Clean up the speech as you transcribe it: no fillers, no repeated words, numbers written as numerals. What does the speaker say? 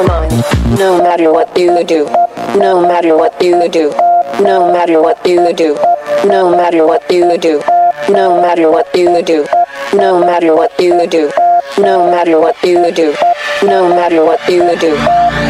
mind. No matter what you do, no matter what you do, no matter what you do, no matter what you do, no matter what you do, no matter what you do, no matter what you do, no matter what you do.